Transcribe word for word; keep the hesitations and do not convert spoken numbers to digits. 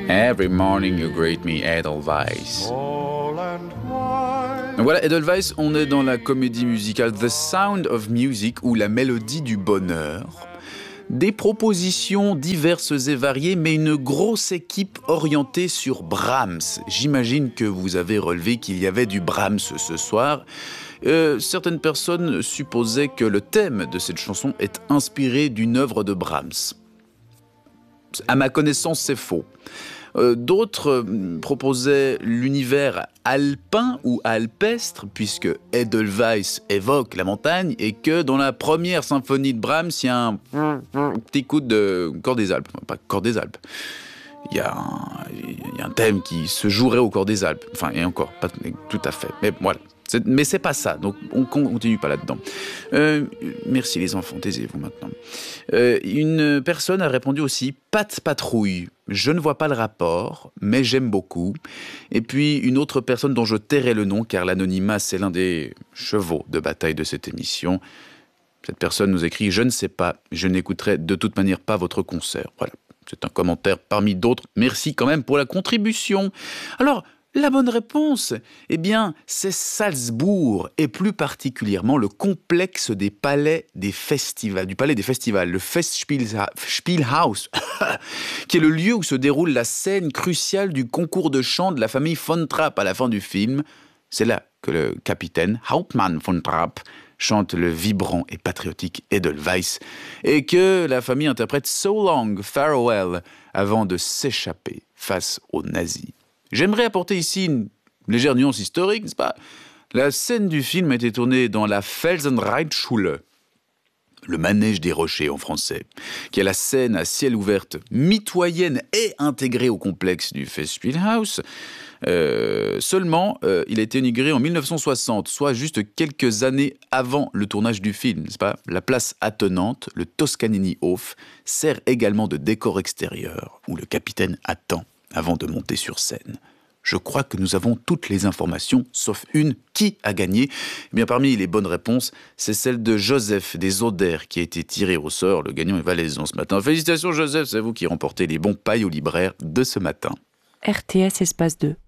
Every morning you greet me, Edelweiss. Donc voilà, Edelweiss, on est dans la comédie musicale The Sound of Music, ou la mélodie du bonheur. Des propositions diverses et variées, mais une grosse équipe orientée sur Brahms. J'imagine que vous avez relevé qu'il y avait du Brahms ce soir. Euh, certaines personnes supposaient que le thème de cette chanson est inspiré d'une œuvre de Brahms. À ma connaissance, c'est faux. Euh, d'autres euh, proposaient l'univers alpin ou alpestre, puisque Edelweiss évoque la montagne, et que dans la première symphonie de Brahms, il y a un petit coup de Corps des Alpes. Pas Corps des Alpes. Il y a un, il y a un thème qui se jouerait au Corps des Alpes. Enfin, et encore, pas tout à fait. Mais voilà. C'est, mais c'est pas ça, donc on continue pas là-dedans. Euh, merci les enfants, taisez-vous maintenant. Euh, une personne a répondu aussi « Pat' patrouille ». Je ne vois pas le rapport, mais j'aime beaucoup. Et puis une autre personne dont je tairai le nom, car l'anonymat c'est l'un des chevaux de bataille de cette émission. Cette personne nous écrit « Je ne sais pas, je n'écouterai de toute manière pas votre concert ». Voilà, c'est un commentaire parmi d'autres. Merci quand même pour la contribution. Alors, la bonne réponse, eh bien, c'est Salzbourg, et plus particulièrement le complexe des palais des festivals, du palais des festivals, le Festspielhaus, qui est le lieu où se déroule la scène cruciale du concours de chant de la famille von Trapp à la fin du film. C'est là que le capitaine Hauptmann von Trapp chante le vibrant et patriotique Edelweiss, et que la famille interprète So Long, Farewell, avant de s'échapper face aux nazis. J'aimerais apporter ici une légère nuance historique, n'est-ce pas ? La scène du film a été tournée dans la Felsenreitschule, le manège des rochers en français, qui est la scène à ciel ouvert mitoyenne et intégrée au complexe du Festspielhaus. Euh, seulement, euh, il a été inauguré en mille neuf cent soixante, soit juste quelques années avant le tournage du film, n'est-ce pas ? La place attenante, le Toscanini-Hof, sert également de décor extérieur, où le capitaine attend avant de monter sur scène. Je crois que nous avons toutes les informations, sauf une. Qui a gagné ? Eh bien, parmi les bonnes réponses, c'est celle de Joseph des Odères qui a été tiré au sort. Le gagnant est valaisan ce matin. Félicitations Joseph, c'est vous qui remportez les bons pailles au libraire de ce matin. R T S espace deux.